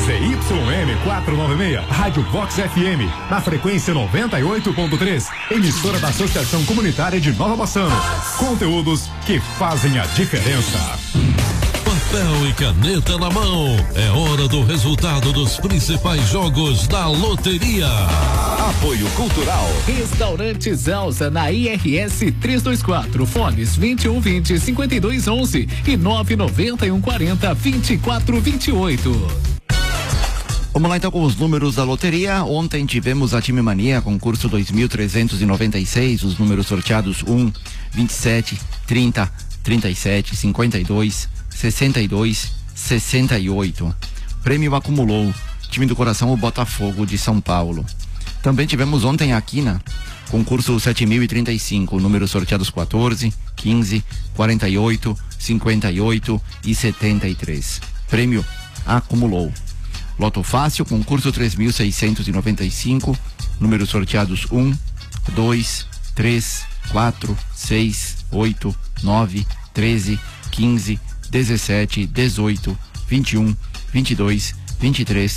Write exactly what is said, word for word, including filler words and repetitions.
Z Y M quatrocentos e noventa e seis, Rádio Vox F M, na frequência noventa e oito ponto três, emissora da Associação Comunitária de Nova Bassano. Conteúdos que fazem a diferença. Papel e caneta na mão. É hora do resultado dos principais jogos da loteria. Apoio Cultural. Restaurante Elsa na I R S trezentos e vinte e quatro. Fones vinte e um vinte, cinquenta e dois onze e nove noventa e um quarenta, vinte e quatro vinte e oito. Vamos lá então com os números da loteria. Ontem tivemos a Time Mania, concurso dois mil trezentos e noventa e seis, os números sorteados um, vinte e sete, trinta, trinta e sete, cinquenta e dois, sessenta e dois, sessenta e oito. Prêmio acumulou time do coração, o Botafogo de São Paulo. Também tivemos ontem a Quina, concurso sete mil e trinta e cinco, números sorteados quatorze, quinze, quarenta e oito, cinquenta e oito e setenta e três. Prêmio acumulou. Loto Fácil, concurso três mil seiscentos e noventa e cinco, números sorteados um, dois, três, quatro, seis, oito, nove, treze, quinze, dezessete, dezoito, vinte e um, vinte e dois, vinte e três,